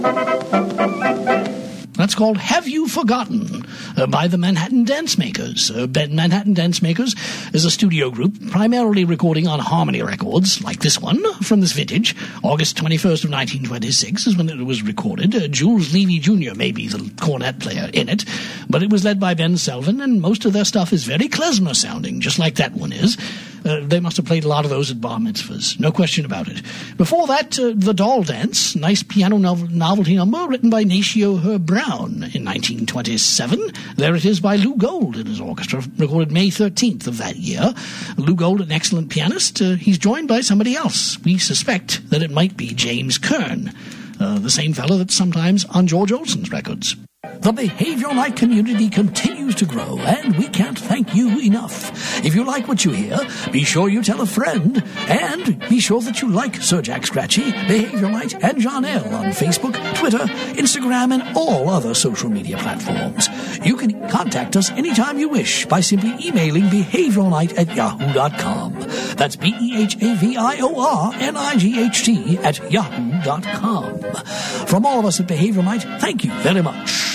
That's called Have You Forgotten by the Manhattan Dance Makers. Manhattan Dance Makers is a studio group primarily recording on Harmony Records, like this one, from this vintage. August 21st of 1926 is when it was recorded. Jules Levy Jr. may be the cornet player in it, but it was led by Ben Selvin, and most of their stuff is very klezmer sounding, just like that one is. They must have played a lot of those at bar mitzvahs, no question about it. Before that, The Doll Dance, nice piano novelty number written by Natio Herb Brown in 1927. There it is by Lou Gold and his orchestra, recorded May 13th of that year. Lou Gold, an excellent pianist. He's joined by somebody else. We suspect that it might be James Kern, the same fellow that's sometimes on George Olsen's records. The Behavioral Night community continues to grow, and we can't thank you enough. If you like what you hear, be sure you tell a friend, and be sure that you like Sir Jack Scratchy, Behavioral Night, and John L. on Facebook, Twitter, Instagram, and all other social media platforms. You can contact us anytime you wish by simply emailing behavioralnight@yahoo.com. That's BEHAVIORNIGHT@yahoo.com. From all of us at Behavioral Night, thank you very much.